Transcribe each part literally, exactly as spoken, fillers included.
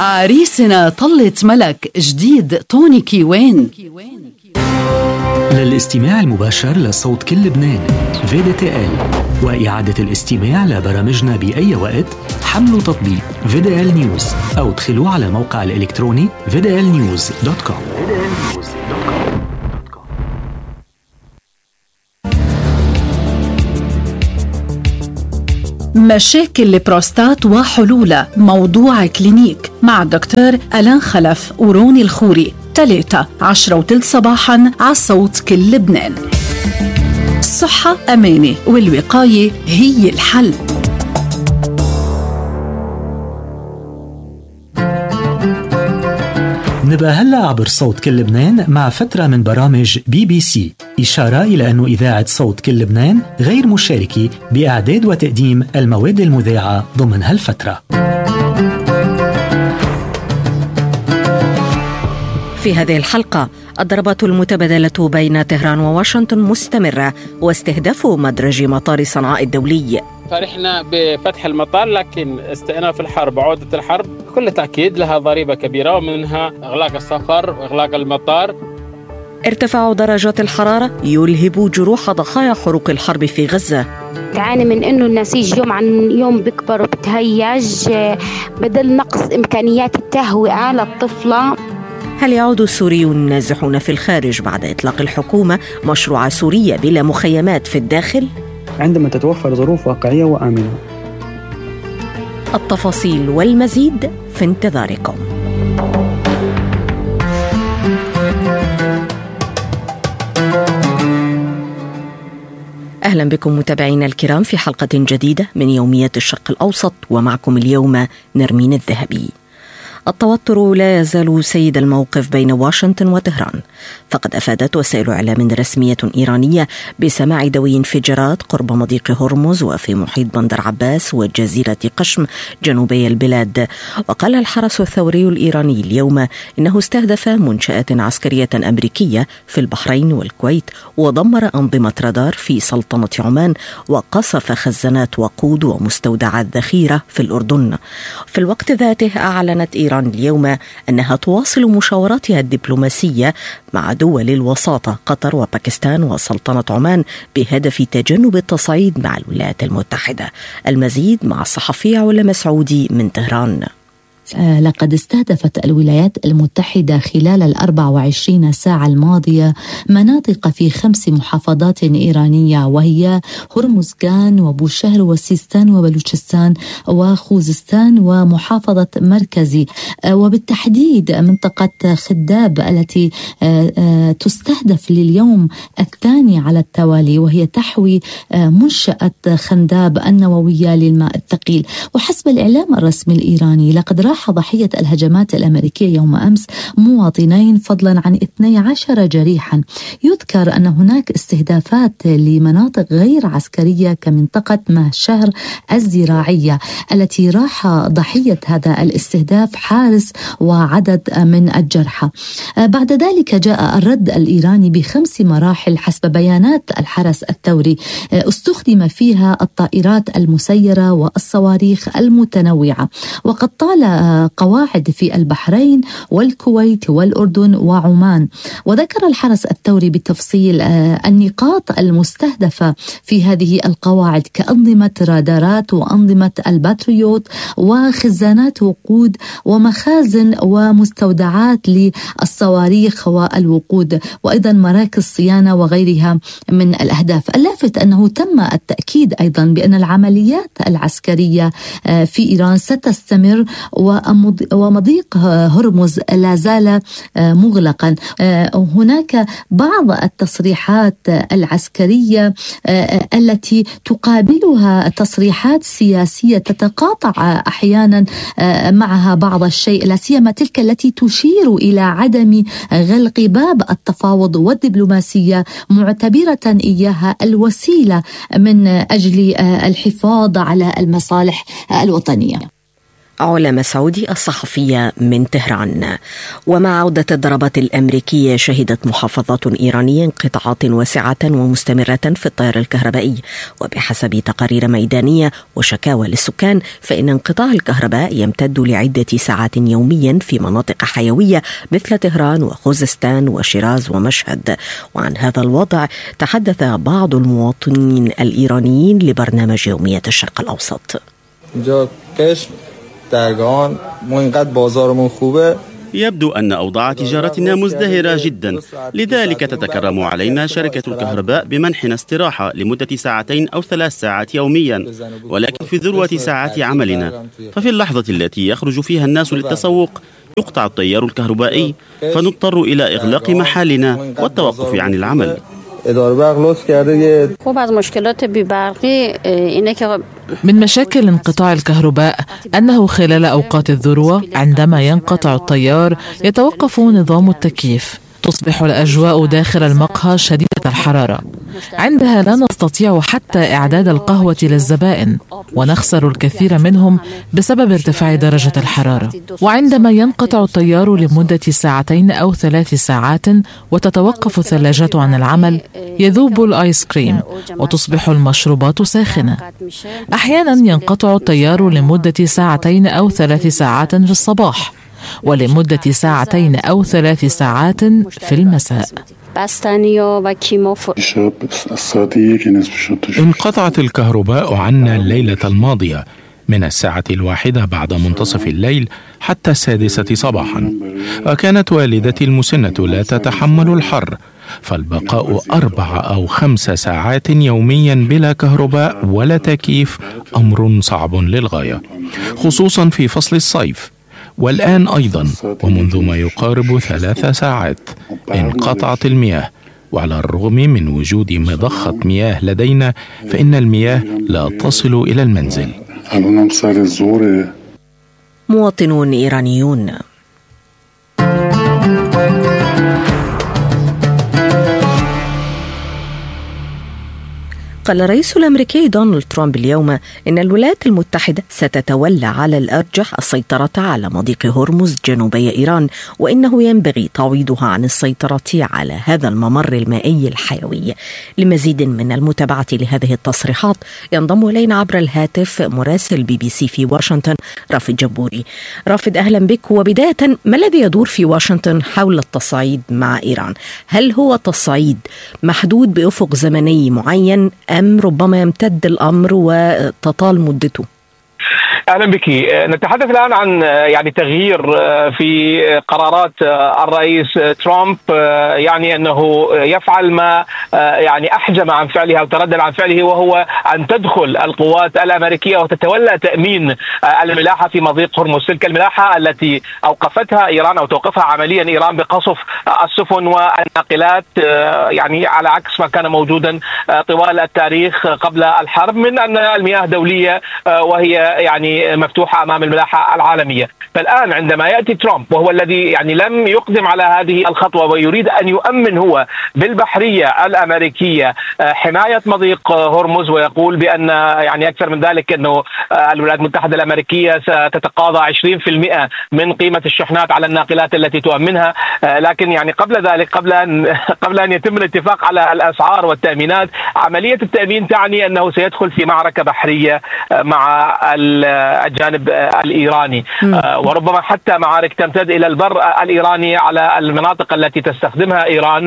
عريسنا طلة ملك جديد تونيكي وين؟ للاستماع المباشر لصوت كل لبنان في دي تي إل وإعادة الاستماع لبرامجنا بأي وقت، حملوا تطبيق في دي إل نيوز أو ادخلوا على الموقع الإلكتروني في دي إل نيوز دوت كوم. مشاكل البروستات وحلولها، موضوع كلينيك مع الدكتور ألان خلف وروني الخوري، ثلاثة عشرة وثلث صباحا على صوت كل لبنان. الصحة أمانة والوقاية هي الحل. نبقى هلأ عبر صوت كل لبنان مع فترة من برامج بي بي سي، إشارة إلى أنه إذاعة صوت كل لبنان غير مشاركة بإعداد وتقديم المواد المذاعة ضمن هالفترة. في هذه الحلقة الضربات المتبادلة بين طهران وواشنطن مستمرة واستهداف مدرج مطار صنعاء الدولي. فرحنا بفتح المطار، لكن استئناف الحرب وعودة الحرب بكل تأكيد لها ضريبة كبيرة، ومنها إغلاق السفر وإغلاق المطار. ارتفاع درجات الحرارة يلهب جروح ضحايا حروق الحرب في غزة. تعاني من أنه النسيج يوم عن يوم بيكبر وبتهيج بدل نقص إمكانيات التهوئة للطفلة. هل يعود السوريون النازحون في الخارج بعد إطلاق الحكومة مشروع سوريا بلا مخيمات في الداخل؟ عندما تتوفر ظروف واقعية وآمنة. التفاصيل والمزيد في انتظاركم. أهلا بكم متابعينا الكرام في حلقة جديدة من يوميات الشرق الأوسط، ومعكم اليوم نرمين الذهبي. التوتر لا يزال سيد الموقف بين واشنطن وطهران، فقد أفادت وسائل إعلام رسمية إيرانية بسماع دوي انفجارات قرب مضيق هرمز وفي محيط بندر عباس وجزيرة قشم جنوبي البلاد. وقال الحرس الثوري الإيراني اليوم إنه استهدف منشآت عسكرية أمريكية في البحرين والكويت، ودمر أنظمة رادار في سلطنة عمان، وقصف خزانات وقود ومستودعات ذخيرة في الأردن. في الوقت ذاته أعلنت إيران اليوم أنها تواصل مشاوراتها الدبلوماسية مع دول الوساطة قطر وباكستان وسلطنة عمان بهدف تجنب التصعيد مع الولايات المتحدة. المزيد مع الصحفي علا مسعودي من طهران. لقد استهدفت الولايات المتحدة خلال الأربع وعشرين ساعة الماضية مناطق في خمس محافظات إيرانية، وهي هرمزغان وبوشهر وسيستان وبلوچستان وخوزستان ومحافظة مركزي، وبالتحديد منطقة خداب التي تستهدف لليوم الثاني على التوالي، وهي تحوي منشأة خنداب النووية للماء الثقيل. وحسب الإعلام الرسمي الإيراني لقد راح ضحية الهجمات الأمريكية يوم أمس مواطنين، فضلا عن اثني عشر جريحا. يذكر أن هناك استهدافات لمناطق غير عسكرية كمنطقة مهشهر الزراعية التي راح ضحية هذا الاستهداف حارس وعدد من الجرحى. بعد ذلك جاء الرد الإيراني بخمس مراحل حسب بيانات الحرس الثوري، استخدم فيها الطائرات المسيرة والصواريخ المتنوعة، وقد طال قواعد في البحرين والكويت والأردن وعمان. وذكر الحرس الثوري بالتفصيل النقاط المستهدفة في هذه القواعد كأنظمة رادارات وأنظمة الباتريوت وخزانات وقود ومخازن ومستودعات للصواريخ والوقود، وأيضا مراكز صيانة وغيرها من الأهداف. اللافت أنه تم التأكيد أيضا بأن العمليات العسكرية في إيران ستستمر، ومضيق هرمز لا زال مغلقا. هناك بعض التصريحات العسكرية التي تقابلها تصريحات سياسية تتقاطع أحيانا معها بعض الشيء، لا سيما تلك التي تشير إلى عدم غلق باب التفاوض والدبلوماسية، معتبرة إياها الوسيلة من أجل الحفاظ على المصالح الوطنية. علا مسعودي الصحفية من طهران. ومع عودة الضربات الأمريكية شهدت محافظات إيرانية انقطاعات واسعة ومستمرة في التيار الكهربائي، وبحسب تقارير ميدانية وشكاوى للسكان فإن انقطاع الكهرباء يمتد لعدة ساعات يوميا في مناطق حيوية مثل طهران وخوزستان وشيراز ومشهد. وعن هذا الوضع تحدث بعض المواطنين الإيرانيين لبرنامج يومية الشرق الأوسط. يبدو أن أوضاع تجارتنا مزدهرة جدا، لذلك تتكرم علينا شركة الكهرباء بمنحنا استراحة لمدة ساعتين أو ثلاث ساعات يوميا، ولكن في ذروة ساعات عملنا، ففي اللحظة التي يخرج فيها الناس للتسوق يقطع التيار الكهربائي، فنضطر إلى إغلاق محالنا والتوقف عن العمل. من مشاكل انقطاع الكهرباء أنه خلال أوقات الذروة عندما ينقطع التيار يتوقف نظام التكييف، تصبح الأجواء داخل المقهى شديدة الحرارة، عندها لا نستطيع حتى إعداد القهوة للزبائن ونخسر الكثير منهم بسبب ارتفاع درجة الحرارة. وعندما ينقطع التيار لمدة ساعتين أو ثلاث ساعات وتتوقف الثلاجات عن العمل يذوب الآيس كريم وتصبح المشروبات ساخنة. أحيانا ينقطع التيار لمدة ساعتين أو ثلاث ساعات في الصباح ولمدة ساعتين أو ثلاث ساعات في المساء. انقطعت الكهرباء عنا الليلة الماضية من الساعة الواحدة بعد منتصف الليل حتى السادسة صباحا، وكانت والدتي المسنة لا تتحمل الحر، فالبقاء أربع أو خمس ساعات يوميا بلا كهرباء ولا تكييف أمر صعب للغاية، خصوصا في فصل الصيف. والآن أيضا ومنذ ما يقارب ثلاث ساعات انقطعت المياه، وعلى الرغم من وجود مضخة مياه لدينا فإن المياه لا تصل إلى المنزل. مواطنون إيرانيون. قال الرئيس الأمريكي دونالد ترامب اليوم إن الولايات المتحدة ستتولى على الأرجح السيطرة على مضيق هرمز جنوبي إيران، وإنه ينبغي تعويضها عن السيطرة على هذا الممر المائي الحيوي. لمزيد من المتابعة لهذه التصريحات ينضم إلينا عبر الهاتف مراسل بي بي سي في واشنطن رافد جبوري. رافد، أهلا بك. وبداية، ما الذي يدور في واشنطن حول التصعيد مع إيران؟ هل هو تصعيد محدود بأفق زمني معين أم ربما يمتد الأمر وتطال مدته؟ أهلا بك. نتحدث الآن عن يعني تغيير في قرارات الرئيس ترامب، يعني أنه يفعل ما يعني أحجم عن فعله أو تردد عن فعله، وهو أن تدخل القوات الأمريكية وتتولى تأمين الملاحة في مضيق هرمز، تلك الملاحة التي أوقفتها إيران أو توقفها عمليا إيران بقصف السفن والناقلات، يعني على عكس ما كان موجودا طوال التاريخ قبل الحرب من أن المياه دولية وهي يعني مفتوحة أمام الملاحة العالمية. فالآن عندما يأتي ترامب وهو الذي يعني لم يقدم على هذه الخطوة ويريد أن يؤمن هو بالبحرية الأمريكية حماية مضيق هرمز، ويقول بأن يعني أكثر من ذلك أنه الولايات المتحدة الأمريكية ستتقاضى عشرين بالمئة من قيمة الشحنات على الناقلات التي تؤمنها. لكن يعني قبل ذلك قبل أن قبل أن يتم الاتفاق على الأسعار والتأمينات، عملية التأمين تعني أنه سيدخل في معركة بحرية مع الجانب الإيراني، وربما حتى معارك تمتد إلى البر الإيراني على المناطق التي تستخدمها إيران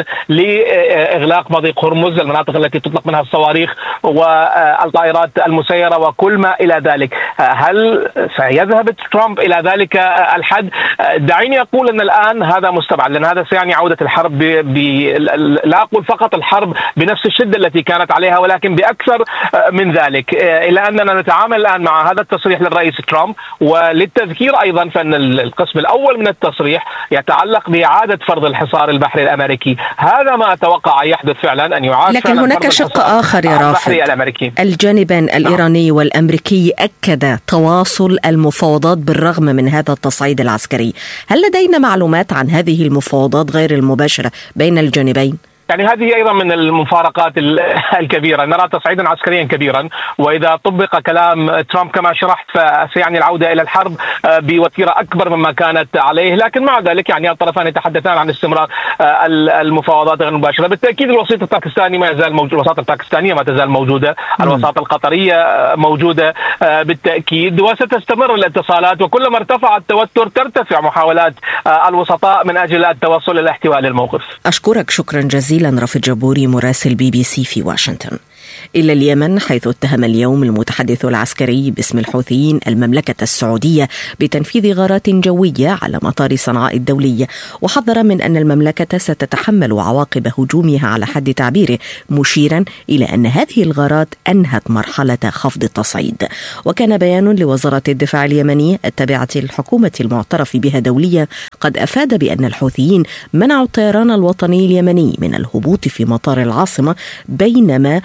لإغلاق مضيق هرمز، المناطق التي تطلق منها الصواريخ والطائرات المسيرة وكل ما إلى ذلك. هل سيذهب ترامب إلى ذلك الحد؟ دعيني أقول أن الآن هذا مستبعد، لأن هذا سيعني عودة الحرب ب... ب... لا أقول فقط الحرب بنفس الشدة التي كانت عليها، ولكن بأكثر من ذلك، إلى أننا نتعامل الآن مع هذا التصريح للرئيس ترامب. وللتذكير أيضا فإن القسم الأول من التصريح يتعلق بإعادة فرض الحصار البحري الأمريكي، هذا ما أتوقع يحدث فعلا، أن يعاد. لكن هناك شق آخر يا رافد، الجانبين الإيراني والأمريكي أكد تواصل المفاوضات بالرغم من هذا التصعيد العسكري. هل لدينا معلومات عن هذه المفاوضات غير المباشرة بين الجانبين؟ يعني هذه أيضا من المفارقات الكبيرة، نرى تصعيدا عسكريا كبيرا، وإذا طبق كلام ترامب كما شرحت فسيعني العودة إلى الحرب بوتيرة أكبر مما كانت عليه. لكن مع ذلك يعني الطرفان يتحدثان عن استمرار المفاوضات غير المباشرة. بالتأكيد الوسيط الباكستاني ما يزال موجود، الوساطة الباكستانية ما تزال موجودة، الوساطة القطرية موجودة بالتأكيد، وستستمر الاتصالات، وكلما ارتفع التوتر ترتفع محاولات الوسطاء من أجل التوصل إلى احتواء للموقف. أشكرك شكرا جزيلا رافد جبوري مراسل بي بي سي في واشنطن. إلى اليمن، حيث اتهم اليوم المتحدث العسكري باسم الحوثيين المملكة السعودية بتنفيذ غارات جوية على مطار صنعاء الدولي، وحذر من أن المملكة ستتحمل عواقب هجومها على حد تعبيره، مشيرا إلى أن هذه الغارات أنهت مرحلة خفض التصعيد. وكان بيان لوزارة الدفاع اليمنية التابعة للحكومة المعترف بها دوليا قد أفاد بأن الحوثيين منعوا الطيران الوطني اليمني من الهبوط في مطار العاصمة، بينما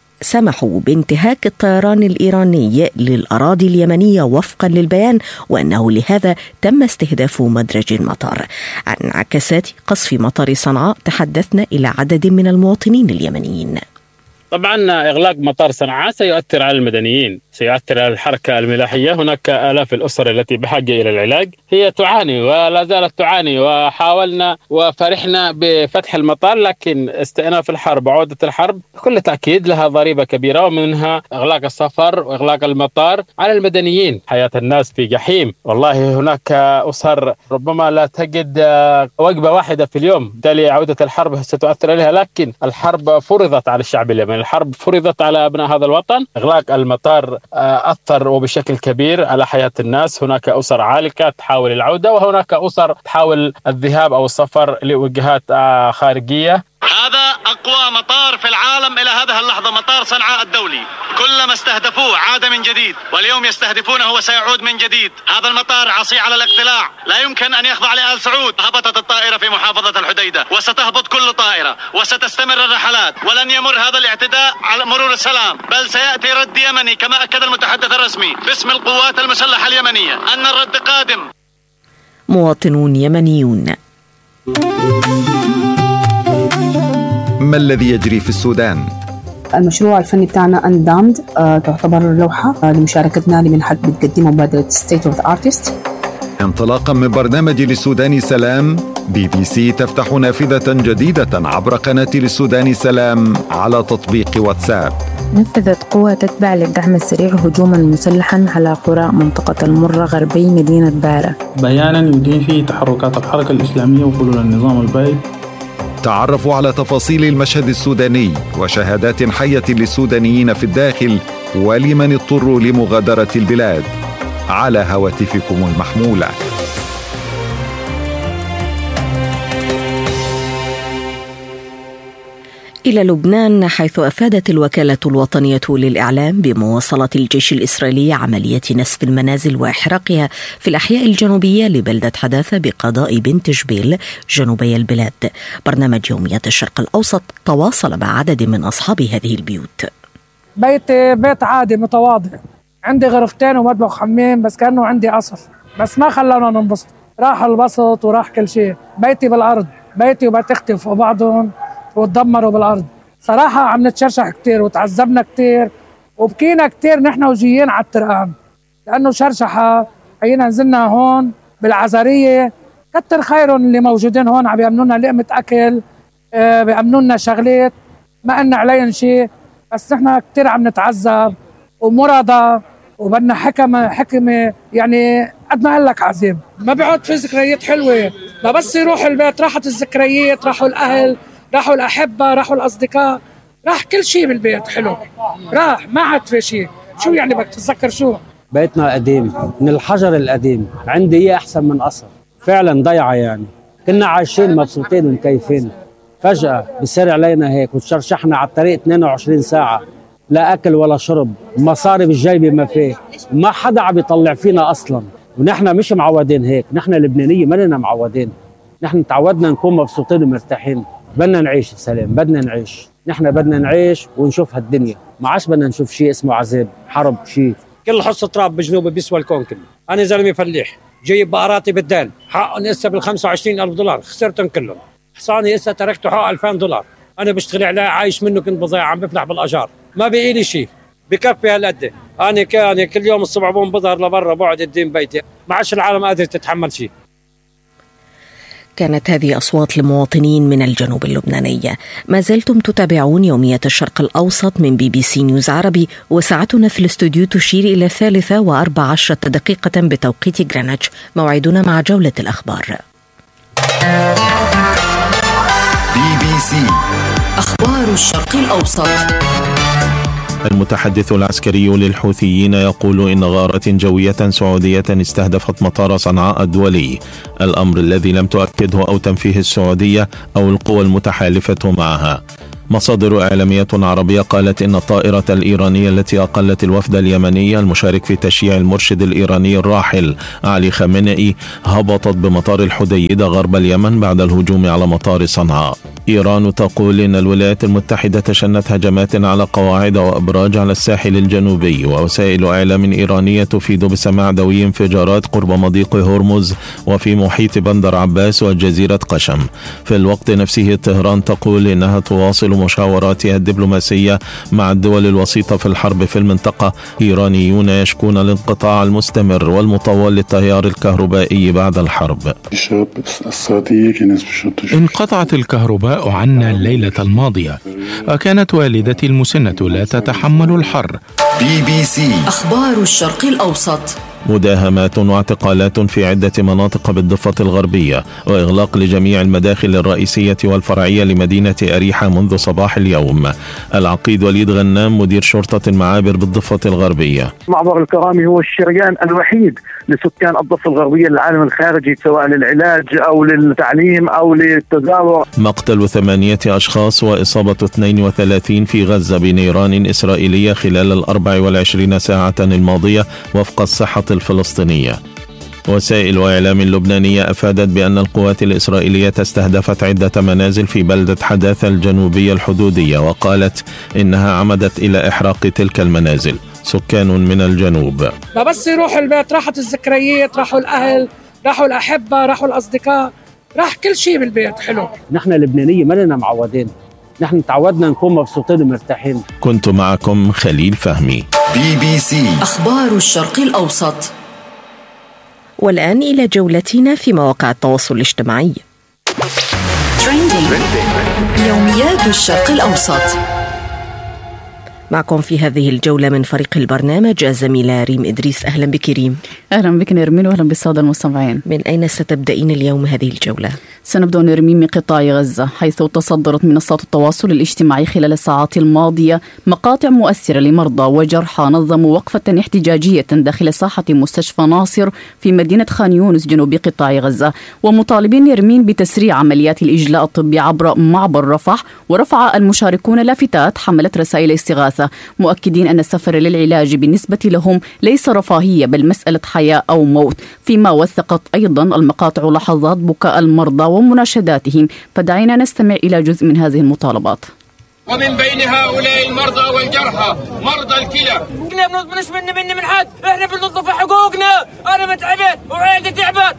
سمحوا بانتهاك الطيران الإيراني للأراضي اليمنية وفقا للبيان، وأنه لهذا تم استهداف مدرج المطار. عن انعكاسات قصف مطار صنعاء تحدثنا إلى عدد من المواطنين اليمنيين. طبعا إغلاق مطار صنعاء سيؤثر على المدنيين، سيؤثر على الحركة الملاحية. هناك آلاف الأسر التي بحاجة إلى العلاج، هي تعاني ولا زالت تعاني، وحاولنا وفرحنا بفتح المطار، لكن استئناف الحرب وعودة الحرب بكل تأكيد لها ضريبة كبيرة، ومنها إغلاق السفر وإغلاق المطار على المدنيين. حياة الناس في جحيم، والله هناك أسر ربما لا تجد وجبة واحدة في اليوم، بالتالي عودة الحرب ستؤثر عليها. لكن الحرب فرضت على الشعب اليمني، الحرب فرضت على أبناء هذا الوطن. إغلاق المطار أثر وبشكل كبير على حياة الناس. هناك أسر عالقة تحاول العودة، وهناك أسر تحاول الذهاب أو السفر لوجهات خارجية. هذا أقوى مطار في العالم إلى هذه اللحظة، مطار صنعاء الدولي. كلما استهدفوه عاد من جديد، واليوم يستهدفونه وسيعود من جديد. هذا المطار عصي على الاقتلاع، لا يمكن أن يخضع لآل سعود. هبطت الطائرة في محافظة الحديدة، وستهبط كل طائرة، وستستمر الرحلات، ولن يمر هذا الاعتداء على مرور السلام، بل سيأتي رد يمني كما أكد المتحدث الرسمي باسم القوات المسلحة اليمنية أن الرد قادم. مواطنون يمنيون. ما الذي يجري في السودان؟ المشروع الفني بتاعنا أندامد، أه تعتبر لوحة أه لمشاركتنا لمنحة بتقدمها مبادرة State of the Artist. انطلاقا من برنامج للسودان سلام، بي بي سي تفتح نافذة جديدة عبر قناة للسودان سلام على تطبيق واتساب. نفذت قوة تتبع للدعم السريع هجوما مسلحا على قرى منطقة المرة غربي مدينة بارة، بيانا يدين فيه تحركات الحركة الإسلامية وحلول النظام البائد. تعرفوا على تفاصيل المشهد السوداني وشهادات حية للسودانيين في الداخل ولمن اضطروا لمغادرة البلاد على هواتفكم المحمولة. إلى لبنان، حيث أفادت الوكالة الوطنية للإعلام بمواصلة الجيش الإسرائيلي عملية نسف المنازل وإحراقها في الأحياء الجنوبية لبلدة حداثة بقضاء بنت جبيل جنوبي البلاد. برنامج يوميات الشرق الأوسط تواصل مع عدد من أصحاب هذه البيوت. بيت بيت عادي متواضع، عندي غرفتين ومطبخ حمام، بس كأنه عندي قصر، بس ما خلانا ننبسط. راح البسط وراح كل شيء. بيتي بالأرض، بيتي وبيت أختي فوق بعضهم وتدمروا بالأرض. صراحة عم نتشرشح كتير وتعذبنا كتير وبكينا كتير نحن وجيين على الترقان، لأنه شرشحة. هينا نزلنا هون بالعزرية، كتر خيرهم اللي موجودين هون عم بيأمنونا لقمة أكل، آه بيأمنونا شغلات، ما قلنا عليهم شيء، بس نحن كتير عم نتعذب ومرضى وبدنا حكمة حكمة يعني قد ما قال لك عذاب. ما بيعود في ذكريات حلوة، ما بس يروح البيت راحت الذكريات، راحوا الأهل، راحوا الأحبة، راحوا الأصدقاء، راح كل شيء بالبيت حلو، راح ما عاد في شيء. شو يعني بدك تتذكر شو؟ بيتنا قديم من الحجر القديم، عندي إياه أحسن من قصر، فعلا ضيعة يعني. كنا عايشين مبسوطين ومكيفين، فجأة بيصير علينا هيك وتشرشحنا على الطريق اثنين وعشرين ساعة، لا أكل ولا شرب، مصاري بالجيبة ما فيه، ما حدا عم يطلع فينا أصلا. ونحن مش معودين هيك، نحن لبنانية ما لنا معودين، نحن تعودنا نكون مبسوطين ومرتاحين. بدنا نعيش بسلام، بدنا نعيش، نحن بدنا نعيش ونشوف هالدنيا، ما عادش بدنا نشوف شيء اسمه عذاب، حرب، شيء. كل حصة تراب بجنوبي بيسوى الكون كله. أنا زلمة فليح، جايب بقراتي بالدال، حقهم هسه بال خمسة وعشرين ألف دولار، خسرتهم كلهم. حصاني هسه تركته حق ألفين دولار، انا بشتغل على عايش منه، كنت بضيع عم بفلح بالاجار، ما بقي لي شيء بكفي هالقد. انا كان كل يوم الصبح بقوم بظهر لبرا بقعد قدام بيتي، ما عادش العالم قادر تتحمل شيء. كانت هذه أصوات لمواطنين من الجنوب اللبناني. ما زلتم تتابعون يومية الشرق الأوسط من بي بي سي نيوز عربي، وساعتنا في الاستوديو تشير إلى الثالثة وأربع عشرة دقيقة بتوقيت غرينتش. موعدنا مع جولة الأخبار. بي بي سي أخبار الشرق الأوسط. المتحدث العسكري للحوثيين يقول إن غارة جوية سعودية استهدفت مطار صنعاء الدولي، الأمر الذي لم تؤكده أو تنفيه السعودية أو القوى المتحالفة معها. مصادر إعلامية عربية قالت إن الطائرة الإيرانية التي أقلت الوفد اليمني المشارك في تشييع المرشد الإيراني الراحل علي خامنئي هبطت بمطار الحديدة غرب اليمن بعد الهجوم على مطار صنعاء. إيران تقول إن الولايات المتحدة شنت هجمات على قواعد وأبراج على الساحل الجنوبي، ووسائل إعلام إيرانية تفيد بسماع دوي انفجارات قرب مضيق هرمز وفي محيط بندر عباس وجزيرة قشم. في الوقت نفسه طهران تقول إنها تواصل مشاوراتها الدبلوماسية مع الدول الوسيطة في الحرب في المنطقة. إيرانيون يشكون الانقطاع المستمر والمطول للتيار الكهربائي بعد الحرب. انقطعت الكهرباء عنا الليلة الماضية، وكانت والدتي المسنة لا تتحمل الحر. بي بي سي أخبار الشرق الأوسط. مداهمات واعتقالات في عدة مناطق بالضفة الغربية، وإغلاق لجميع المداخل الرئيسية والفرعية لمدينة أريحة منذ صباح اليوم. العقيد وليد غنام مدير شرطة المعابر بالضفة الغربية. معبر الكرامي هو الشريان الوحيد لسكان الضفة الغربية للعالم الخارجي، سواء للعلاج أو للتعليم أو للتزاور. مقتل ثمانية أشخاص وإصابة اثنين وثلاثين في غزة بنيران إسرائيلية خلال الأربع والعشرين ساعة الماضية وفق الصحة الفلسطينية. وسائل إعلام لبنانية أفادت بأن القوات الإسرائيلية استهدفت عدة منازل في بلدة حداثة الجنوبية الحدودية، وقالت إنها عمدت إلى إحراق تلك المنازل. سكان من الجنوب ما بس يروحوا البيت، راحت الذكريات، راحوا الأهل، راحوا الأحبة، راحوا الأصدقاء، راح كل شيء بالبيت حلو. نحن اللبنانية ما لنا معودين، نحن تعودنا نكون مبسوطين ومرتاحين. كنت معكم خليل فهمي. بي بي سي أخبار الشرق الأوسط. والآن إلى جولتنا في مواقع التواصل الاجتماعي. يوميات الشرق الأوسط. معكم في هذه الجولة من فريق البرنامج الزميلة ريم إدريس. أهلا بك ريم. أهلا بك نرمين، وأهلا بالسادة المستمعين. من أين ستبدأين اليوم هذه الجولة؟ سنبدأ نرمين من قطاع غزة، حيث تصدرت منصات التواصل الاجتماعي خلال الساعات الماضية مقاطع مؤثرة لمرضى وجرحى نظموا وقفة احتجاجية داخل ساحة مستشفى ناصر في مدينة خان يونس جنوب قطاع غزة، ومطالبين نرمين بتسريع عمليات الإجلاء الطبي عبر معبر رفح. ورفع المشاركون لافتات حملت رسائل استغاثة، مؤكدين أن السفر للعلاج بالنسبة لهم ليس رفاهية بل مسألة حياة أو موت. فيما وثقت أيضا المقاطع لحظات بكاء المرضى ومناشداتهم، فدعينا نستمع إلى جزء من هذه المطالبات. ومن بين هؤلاء المرضى والجرحى مرضى الكلى. احنا بنطلبش مني مني من حد، احنا بنطلب حقوقنا. انا متعبت وعيلتي تعبت.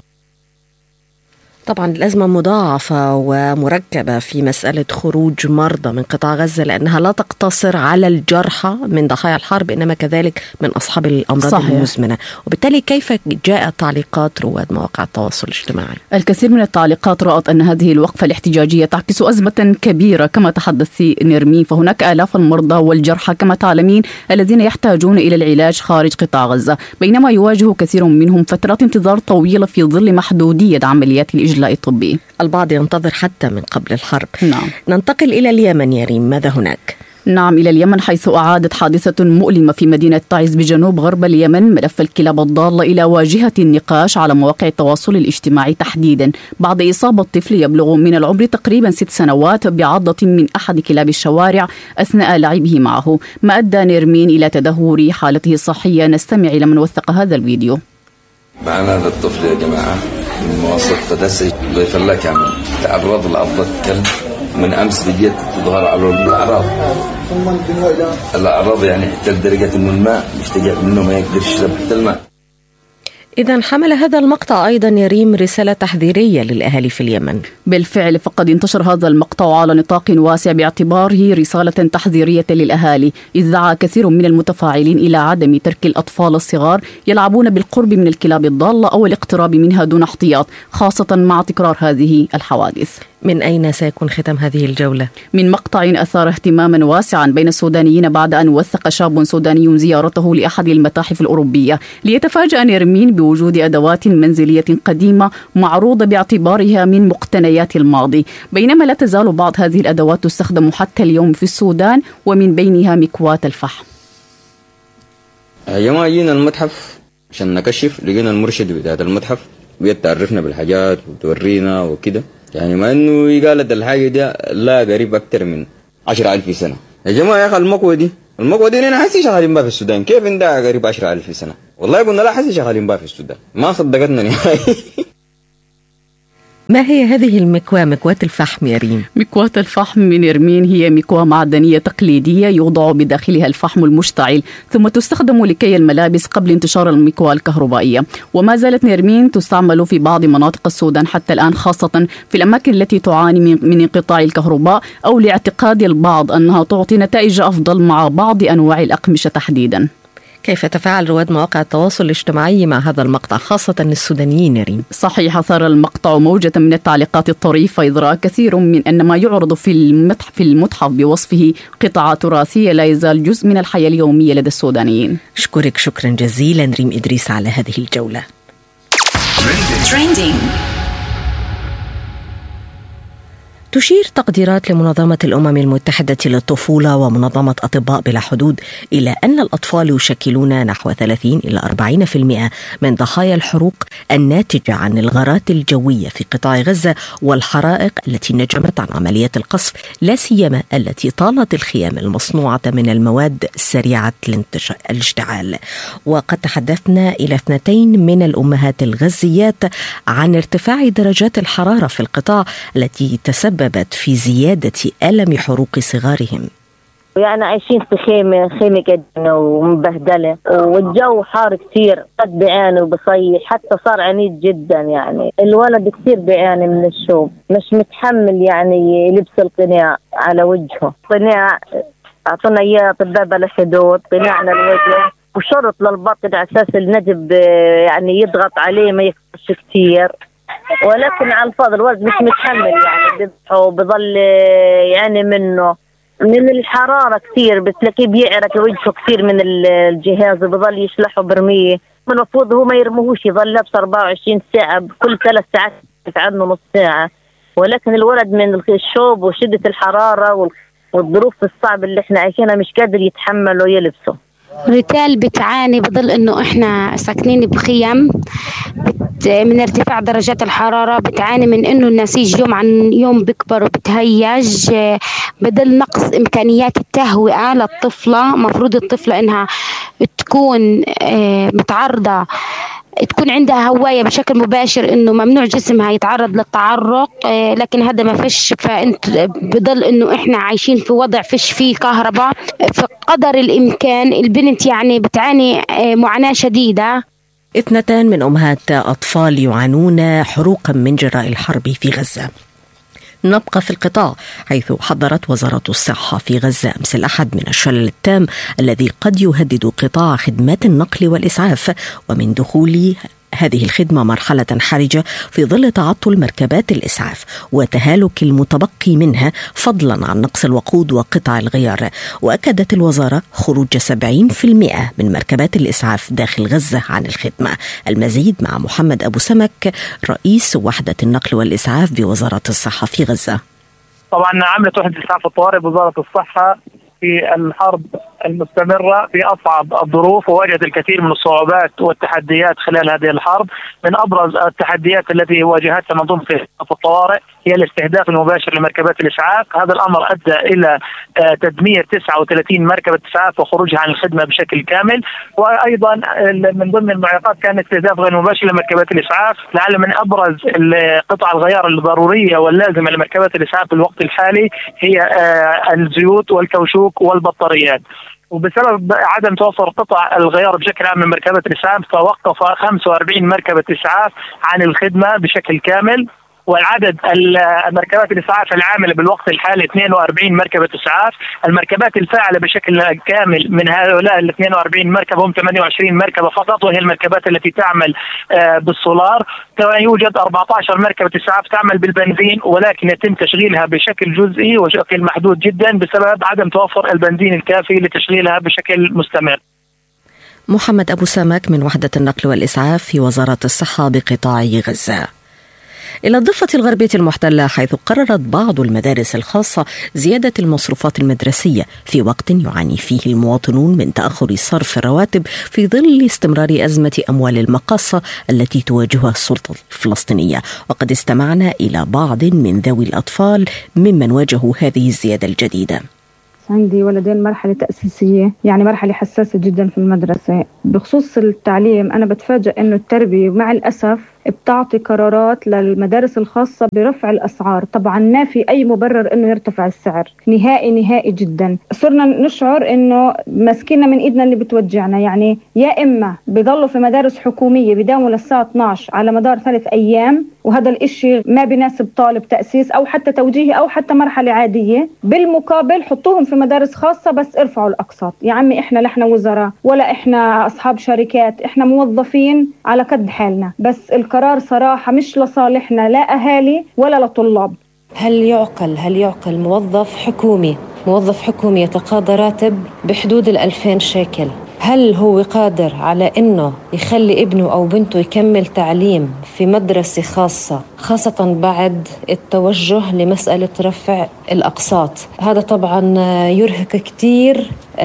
طبعا الأزمة مضاعفة ومركبة في مسألة خروج مرضى من قطاع غزة، لأنها لا تقتصر على الجرحى من ضحايا الحرب، إنما كذلك من أصحاب الأمراض صحيح. المزمنة. وبالتالي كيف جاءت تعليقات رواد مواقع التواصل الاجتماعي؟ الكثير من التعليقات رأت أن هذه الوقفة الاحتجاجية تعكس أزمة كبيرة كما تحدثي نرمين، فهناك آلاف المرضى والجرحى كما تعلمين الذين يحتاجون إلى العلاج خارج قطاع غزة، بينما يواجه كثير منهم فترات انتظار طويلة في ظل محدودية عمليات الإجلاء الطبي. البعض ينتظر حتى من قبل الحرب. نعم. ننتقل إلى اليمن يا ريم، ماذا هناك؟ نعم، إلى اليمن، حيث أعادت حادثة مؤلمة في مدينة تعز بجنوب غرب اليمن ملف الكلاب الضالة إلى واجهة النقاش على مواقع التواصل الاجتماعي تحديدا، بعد إصابة طفل يبلغ من العمر تقريبا ست سنوات بعضة من أحد كلاب الشوارع أثناء لعبه معه، ما أدى نرمين إلى تدهور حالته الصحية. نستمع إلى من وثق هذا الفيديو. معنا هذا الطفل يا جماعة من مواصف تدسي الله يفلك عمل تعرض لعضة كلب من أمس بديت تظهر على الأعراض. الأعراض يعني حتى لدرجة إنه الماء يفتقع منه ما يقدر يشرب حتى الماء. إذن حمل هذا المقطع أيضا يريم رسالة تحذيرية للأهالي في اليمن. بالفعل فقد انتشر هذا المقطع على نطاق واسع باعتباره رسالة تحذيرية للأهالي، إذ دعا كثير من المتفاعلين إلى عدم ترك الأطفال الصغار يلعبون بالقرب من الكلاب الضالة أو الاقتراب منها دون احتياط، خاصة مع تكرار هذه الحوادث. من أين سيكون ختام هذه الجولة؟ من مقطع أثار اهتماما واسعا بين السودانيين بعد أن وثق شاب سوداني زيارته لأحد المتاحف الأوروبية، ليتفاجأ نيرمين بوجود أدوات منزلية قديمة معروضة باعتبارها من مقتنيات الماضي، بينما لا تزال بعض هذه الأدوات تستخدم حتى اليوم في السودان، ومن بينها مكواة الفحم. يا جماعة جينا المتحف عشان نكشف، لقينا المرشد بتاعت المتحف بيتعرفنا بالحاجات وتورينا وكده، يعني ما انه قالت الحاجة دي لا قريب اكتر من عشرة ألف سنة. يا جماعة يا اخي المكوة دي المكوة دي انا حاسي شغالين بها في السودان، كيف عندها قريب عشرة ألف سنة؟ والله قلنا لا حاسي شغالين بها في السودان، ما صدقتنا نهائي. ما هي هذه المكواة؟ مكواة الفحم يا ريم. مكواة الفحم من نيرمين هي مكواة معدنية تقليدية يوضع بداخلها الفحم المشتعل، ثم تستخدم لكي الملابس قبل انتشار المكواة الكهربائية، وما زالت نيرمين تستعمل في بعض مناطق السودان حتى الآن، خاصة في الأماكن التي تعاني من انقطاع الكهرباء، أو لاعتقاد البعض أنها تعطي نتائج أفضل مع بعض أنواع الأقمشة تحديدا. كيف تفاعل رواد مواقع التواصل الاجتماعي مع هذا المقطع خاصة السودانيين ريم؟ صحيح، أثار المقطع موجة من التعليقات الطريفة، إذ رأى كثير من أن ما يعرض في المتحف, في المتحف بوصفه قطعة تراثية لا يزال جزء من الحياة اليومية لدى السودانيين. أشكرك شكرا جزيلا ريم إدريس على هذه الجولة. Trending. تشير تقديرات لمنظمة الأمم المتحدة للطفولة ومنظمة أطباء بلا حدود إلى أن الأطفال يشكلون نحو ثلاثين إلى أربعين بالمئة من ضحايا الحروق الناتجة عن الغارات الجوية في قطاع غزة والحرائق التي نجمت عن عمليات القصف، لا سيما التي طالت الخيام المصنوعة من المواد سريعة الاشتعال. وقد تحدثنا إلى اثنتين من الأمهات الغزيات عن ارتفاع درجات الحرارة في القطاع التي تسبب في زيادة ألم حروق صغارهم. يعني عايشين في خيمة خيمة قديمة ومبهدلة، والجو حار كتير، قد بيعاني وبصيح، حتى صار عنيد جدا. يعني الولد كتير بيعاني من الشوب، مش متحمل يعني لبس القناع على وجهه. قناع أعطونا إياه أطباء بلا حدود، قناع على الوجه وشرط للبطن على أساس النجب يعني يضغط عليه ما يكبرش كتير، ولكن على الفاضي الولد مش متحمل، يعني بضل يعني منه من الحرارة كثير، بتلاقيه بيعرق وجهه كثير من الجهاز وبضل يشلحه برميه. المفروض هو ما يرموهوش، يضل لابس أربعة وعشرين ساعة، كل ثلاث ساعات عنه نص ساعة، ولكن الولد من الشوب وشدة الحرارة والظروف الصعبة اللي احنا عايشينها مش قادر يتحمل ويلبسه. ريتال بتعاني بظل انه احنا ساكنين بخيم من ارتفاع درجات الحرارة، بتعاني من انه النسيج يوم عن يوم بيكبر وبتهيج، بدل نقص امكانيات التهوئة للطفلة. مفروض الطفلة انها تكون متعرضة، تكون عندها هواية بشكل مباشر، انه ممنوع جسمها يتعرض للتعرق، لكن هذا ما فيش، فانت بضل انه احنا عايشين في وضع فيش فيه كهرباء. فقدر الامكان البنت يعني بتعاني معاناة شديدة. اثنتان من أمهات أطفال يعانون حروقا من جراء الحرب في غزة. نبقى في القطاع، حيث حذرت وزارة الصحة في غزة أمس الأحد من الشلل التام الذي قد يهدد قطاع خدمات النقل والإسعاف، ومن دخول هذه الخدمة مرحلة حرجة في ظل تعطل مركبات الإسعاف وتهالك المتبقي منها، فضلا عن نقص الوقود وقطع الغيار. وأكدت الوزارة خروج سبعين بالمئة من مركبات الإسعاف داخل غزة عن الخدمة. المزيد مع محمد أبو سمك، رئيس وحدة النقل والإسعاف بوزارة الصحة في غزة. طبعا عملت وحدة الإسعاف الطوارئ بوزارة الصحة في الحرب المستمرة في أصعب الظروف، وواجهت الكثير من الصعوبات والتحديات خلال هذه الحرب. من أبرز التحديات التي واجهتها منظومة الإسعاف الطوارئ هي الاستهداف المباشر لمركبات الإسعاف. هذا الأمر أدى إلى تدمير تسعة وثلاثين مركبة إسعاف وخروجها عن الخدمة بشكل كامل. وأيضا من ضمن المعيقات كان استهداف غير مباشر لمركبات الإسعاف. لعل من أبرز قطع الغيار الضرورية واللازمة لمركبات الإسعاف في الوقت الحالي هي الزيوت والكوشوك والبطاريات. وبسبب عدم توفر قطع الغيار بشكل عام من مركبات الإسعاف فوقف خمسة وأربعين مركبة إسعاف عن الخدمة بشكل كامل، والعدد المركبات الإسعاف العاملة بالوقت الحالي اثنين وأربعين مركبة إسعاف. المركبات الفاعلة بشكل كامل من هؤلاء ال اثنين وأربعين مركبة هم ثمانية وعشرين مركبة فقط، وهي المركبات التي تعمل بالسولار. كما يوجد أربعة عشر مركبة إسعاف تعمل بالبنزين، ولكن يتم تشغيلها بشكل جزئي وشكل محدود جدا بسبب عدم توفر البنزين الكافي لتشغيلها بشكل مستمر. محمد أبو سمك من وحدة النقل والإسعاف في وزارة الصحة بقطاع غزة. إلى الضفة الغربية المحتلة، حيث قررت بعض المدارس الخاصة زيادة المصروفات المدرسية في وقت يعاني فيه المواطنون من تأخر صرف الرواتب في ظل استمرار أزمة أموال المقاصة التي تواجهها السلطة الفلسطينية. وقد استمعنا إلى بعض من ذوي الأطفال ممن واجهوا هذه الزيادة الجديدة. عندي ولدين مرحلة تأسيسية، يعني مرحلة حساسة جدا في المدرسة. بخصوص التعليم أنا بتفاجأ أنه التربية مع الأسف بتعطي قرارات للمدارس الخاصة برفع الأسعار. طبعا ما في أي مبرر أنه يرتفع السعر نهائي نهائي جدا. صرنا نشعر أنه مسكينة من إيدنا اللي بتوجعنا، يعني يا إما بيضلوا في مدارس حكومية بداوموا للساعة اثني عشر على مدار ثلاث أيام، وهذا الإشي ما بيناسب طالب تأسيس أو حتى توجيهي أو حتى مرحلة عادية. بالمقابل حطوهم في مدارس خاصة بس ارفعوا الأقساط. يا عمي إحنا لا إحنا وزراء ولا إحنا أصحاب شركات، إحنا موظفين على قد حالنا، بس القرار صراحة مش لصالحنا لا أهالي ولا لطلاب. هل يعقل هل يعقل موظف حكومي موظف حكومي يتقاضى راتب بحدود الألفين شيكل، هل هو قادر على إنه يخلي ابنه أو بنته يكمل تعليم في مدرسة خاصة، خاصة بعد التوجه لمسألة رفع الأقساط؟ هذا طبعا يرهق كتير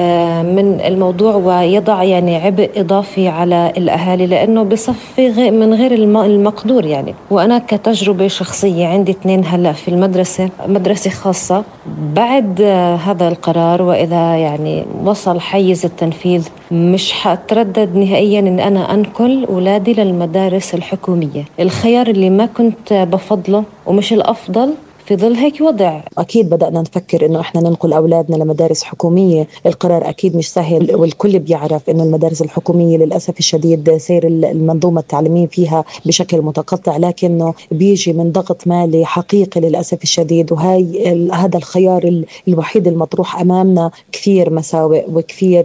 من الموضوع ويضع يعني عبء إضافي على الأهالي، لأنه بصفي من غير المقدور يعني. وأنا كتجربة شخصية عندي اثنين هلأ في المدرسة، مدرسة خاصة. بعد هذا القرار وإذا يعني وصل حيز التنفيذ مش حأتردد نهائيا إن أنا أنقل أولادي للمدارس الحكومية. الخيار اللي ما كنت بفضله ومش الأفضل في ظل هيك وضع. أكيد بدأنا نفكر إنه إحنا ننقل أولادنا لمدارس حكومية. القرار أكيد مش سهل، والكل بيعرف إنه المدارس الحكومية للأسف الشديد سير المنظومة التعليمية فيها بشكل متقطع، لكنه بيجي من ضغط مالي حقيقي للأسف الشديد. وهاي هذا الخيار الوحيد المطروح أمامنا. كثير مساوئ وكثير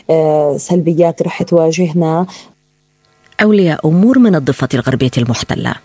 سلبيات رح تواجهنا. أولياء أمور من الضفة الغربية المحتلة.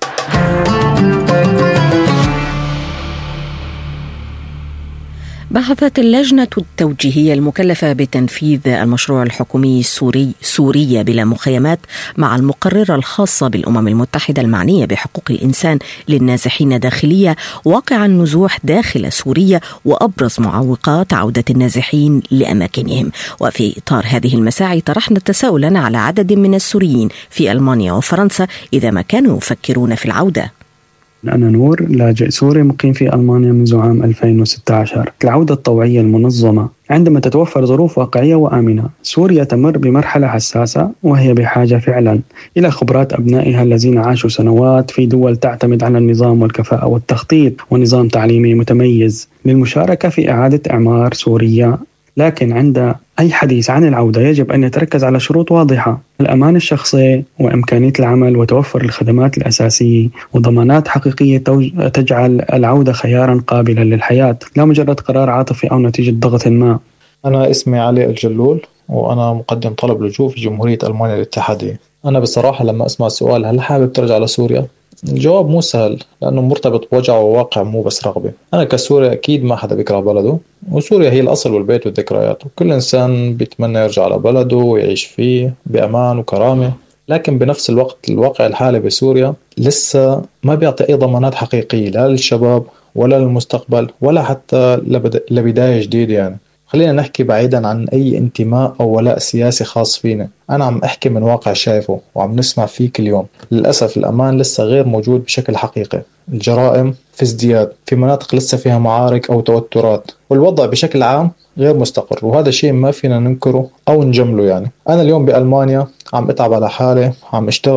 بحثت اللجنة التوجيهية المكلفة بتنفيذ المشروع الحكومي السوري سورية بلا مخيمات مع المقررة الخاصة بالأمم المتحدة المعنية بحقوق الإنسان للنازحين داخلية واقع النزوح داخل سوريا وأبرز معوقات عودة النازحين لأماكنهم. وفي إطار هذه المساعي طرحنا تساؤلا على عدد من السوريين في ألمانيا وفرنسا إذا ما كانوا يفكرون في العودة. أنا نور، لاجئ سوري مقيم في ألمانيا منذ عام ألفين وستة عشر. العودة الطوعية المنظمة عندما تتوفر ظروف واقعية وآمنة. سوريا تمر بمرحلة حساسة وهي بحاجة فعلا إلى خبرات أبنائها الذين عاشوا سنوات في دول تعتمد على النظام والكفاءة والتخطيط ونظام تعليمي متميز للمشاركة في إعادة إعمار سوريا. لكن عند أي حديث عن العودة يجب أن يتركز على شروط واضحة: الأمان الشخصي وإمكانية العمل وتوفر الخدمات الأساسية وضمانات حقيقية تجعل العودة خيارا قابلا للحياة، لا مجرد قرار عاطفي أو نتيجة ضغط ما. أنا اسمي علي الجلول وأنا مقدم طلب لجوء في جمهورية ألمانيا الاتحادية. أنا بصراحة لما أسمع السؤال هل حابب ترجع لسوريا؟ الجواب مو سهل لأنه مرتبط بوجع وواقع مو بس رغبة. أنا كسوري أكيد ما حدا بيكره بلده، وسوريا هي الأصل والبيت والذكريات، وكل إنسان بيتمنى يرجع لبلده ويعيش فيه بأمان وكرامة. لكن بنفس الوقت الواقع الحالي بسوريا لسه ما بيعطي أي ضمانات حقيقية لا للشباب ولا للمستقبل ولا حتى لبداية جديدة. يعني خلينا نحكي بعيدا عن أي انتماء أو ولاء سياسي خاص فينا. أنا عم أحكي من واقع شايفه وعم نسمع فيه كل يوم. للأسف الأمان لسه غير موجود بشكل حقيقي، الجرائم في ازدياد، في مناطق لسه فيها معارك أو توترات، والوضع بشكل عام غير مستقر، وهذا شيء ما فينا ننكره أو نجمله. يعني أنا اليوم بألمانيا عم أتعب على حالي، عم أشتغل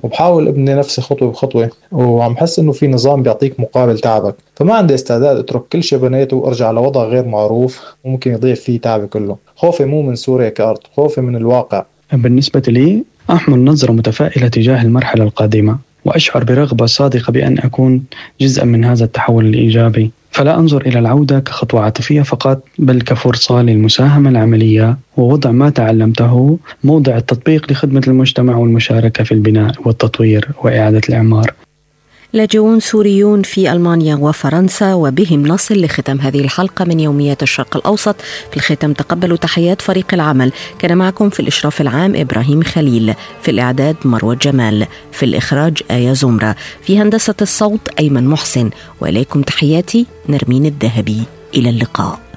وبحاول ابني نفسي خطوة بخطوة، وعم حس إنه في نظام بيعطيك مقابل تعبك، فما عندي استعداد أترك كل شيء بنيته وأرجع لوضع غير معروف وممكن يضيع فيه تعبي كله. خوفي مو من سوريا كأرض، خوفي من الواقع. بالنسبة لي أحمل نظرة متفائلة تجاه المرحلة القادمة، وأشعر برغبة صادقة بأن أكون جزءا من هذا التحول الإيجابي، فلا أنظر إلى العودة كخطوة عاطفية فقط، بل كفرصة للمساهمة العملية ووضع ما تعلمته موضع التطبيق لخدمة المجتمع والمشاركة في البناء والتطوير وإعادة الإعمار. لاجئون سوريون في ألمانيا وفرنسا، وبهم نصل لختام هذه الحلقة من يوميات الشرق الأوسط. في الختام تقبلوا تحيات فريق العمل، كان معكم في الإشراف العام إبراهيم خليل، في الإعداد مروة جمال، في الإخراج آية زمرة، في هندسة الصوت أيمن محسن، وإليكم تحياتي نرمين الذهبي. إلى اللقاء.